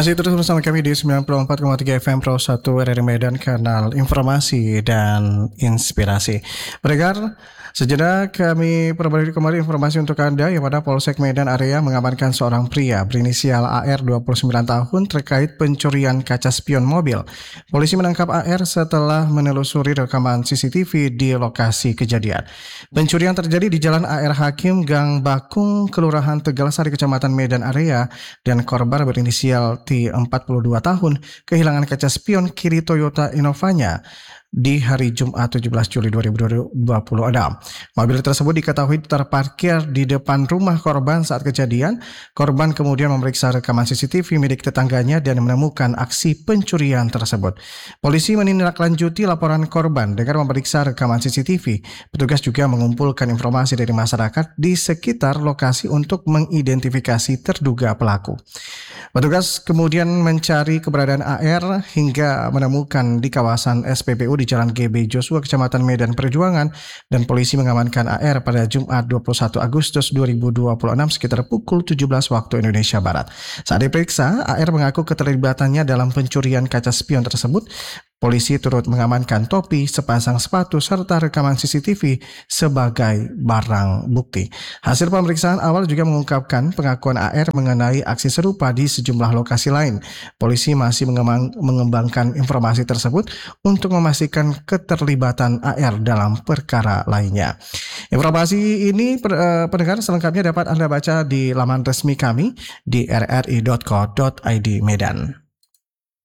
Masih terus bersama kami di 94,3 FM Pro 1 RRI Medan, kanal informasi dan inspirasi. Pendengar, sejenak kami perbarui kembali informasi untuk Anda yang pada Polsek Medan Area mengamankan seorang pria berinisial AR 29 tahun terkait pencurian kaca spion mobil. Polisi menangkap AR setelah menelusuri rekaman CCTV di lokasi kejadian. Pencurian terjadi di Jalan AR Hakim, Gang Bakung, Kelurahan Tegalsari, Kecamatan Medan Area, dan korban berinisial T42 tahun kehilangan kaca spion kiri Toyota Innovanya di hari Jumat 17 Juli 2026. Mobil tersebut diketahui terparkir di depan rumah korban saat kejadian. Korban kemudian memeriksa rekaman CCTV milik tetangganya dan menemukan aksi pencurian tersebut. Polisi menindaklanjuti laporan korban dengan memeriksa rekaman CCTV. Petugas juga mengumpulkan informasi dari masyarakat di sekitar lokasi untuk mengidentifikasi terduga pelaku. Petugas kemudian mencari keberadaan AR hingga menemukan di kawasan SPBU di Jalan GB Joshua, Kecamatan Medan Perjuangan, dan polisi mengamankan AR pada Jumat 21 Agustus 2026 sekitar pukul 17 waktu Indonesia Barat. Saat diperiksa, AR mengaku keterlibatannya dalam pencurian kaca spion tersebut. Polisi turut mengamankan topi, sepasang sepatu, serta rekaman CCTV sebagai barang bukti. Hasil pemeriksaan awal juga mengungkapkan pengakuan AR mengenai aksi serupa di sejumlah lokasi lain. Polisi masih mengembangkan informasi tersebut untuk memastikan keterlibatan AR dalam perkara lainnya. Informasi ini pendengar selengkapnya dapat Anda baca di laman resmi kami di rri.co.id Medan.